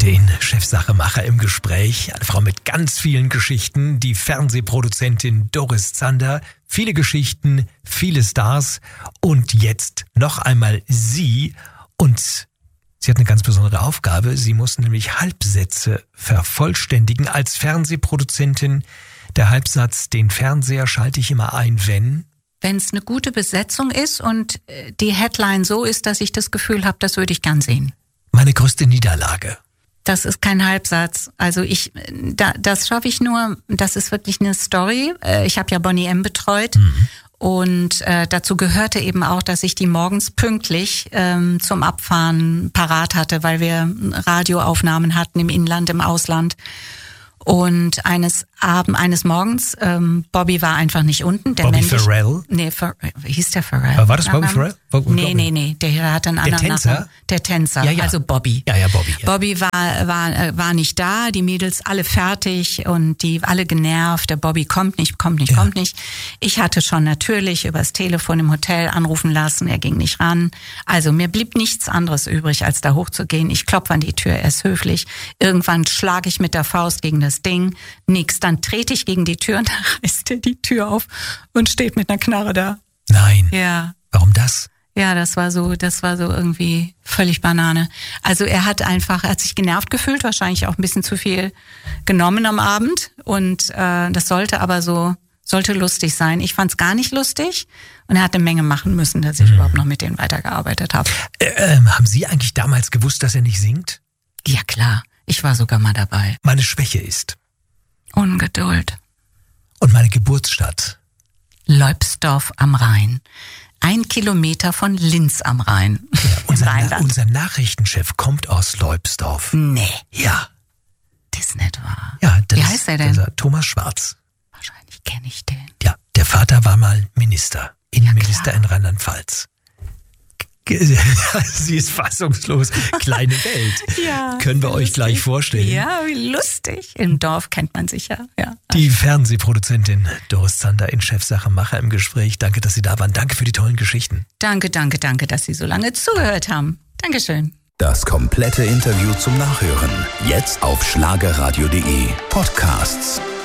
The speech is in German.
Heute in Chefsache Macher im Gespräch. Eine Frau mit ganz vielen Geschichten, die Fernsehproduzentin Doris Zander. Viele Geschichten, viele Stars. Und jetzt noch einmal sie. Und sie hat eine ganz besondere Aufgabe. Sie muss nämlich Halbsätze vervollständigen als Fernsehproduzentin. Der Halbsatz, den Fernseher schalte ich immer ein, wenn es eine gute Besetzung ist und die Headline so ist, dass ich das Gefühl habe, das würde ich gern sehen. Meine größte Niederlage. Das ist kein Halbsatz. Also das schaffe ich nur, das ist wirklich eine Story. Ich habe ja Boney M. betreut und dazu gehörte eben auch, dass ich die morgens pünktlich zum Abfahren parat hatte, weil wir Radioaufnahmen hatten im Inland, im Ausland. Und eines Morgens, Bobby war einfach nicht unten. Bobby Farrell? Nee, hieß der Farrell? Aber war das Bobby Farrell? Nee, der hat einen anderen Namen. Der Tänzer, ja. Also Bobby. Ja, Bobby. Ja. Bobby war nicht da, die Mädels alle fertig und die alle genervt. Der Bobby kommt nicht. Ich hatte schon natürlich übers Telefon im Hotel anrufen lassen, er ging nicht ran. Also mir blieb nichts anderes übrig, als da hochzugehen. Ich klopfe an die Tür, er ist höflich. Irgendwann schlage ich mit der Faust gegen das Ding. Nix, dann trete ich gegen die Tür und dann reißt er die Tür auf und steht mit einer Knarre da. Nein. Ja. Warum das? Ja, das war so irgendwie völlig Banane. Also er hat sich genervt gefühlt, wahrscheinlich auch ein bisschen zu viel genommen am Abend und das sollte lustig sein. Ich fand's gar nicht lustig und er hat eine Menge machen müssen, dass ich überhaupt noch mit denen weitergearbeitet habe. Haben Sie eigentlich damals gewusst, dass er nicht singt? Ja, klar. Ich war sogar mal dabei. Meine Schwäche ist Ungeduld. Und meine Geburtsstadt? Leubsdorf am Rhein. 1 Kilometer von Linz am Rhein. Ja, unser Nachrichtenchef kommt aus Leubsdorf. Nee. Ja. Das ist nicht wahr. Ja, Wie heißt er denn? Thomas Schwarz. Wahrscheinlich kenne ich den. Ja, der Vater war mal Minister. Innenminister in Rheinland-Pfalz. Sie ist fassungslos. Kleine Welt. Ja. Können wir euch gleich vorstellen. Ja, wie lustig. Im Dorf kennt man sich ja. Die Fernsehproduzentin Doris Zander in Chefsache Macher im Gespräch. Danke, dass Sie da waren. Danke für die tollen Geschichten. Danke, dass Sie so lange zugehört haben. Dankeschön. Das komplette Interview zum Nachhören. Jetzt auf schlagerradio.de. Podcasts.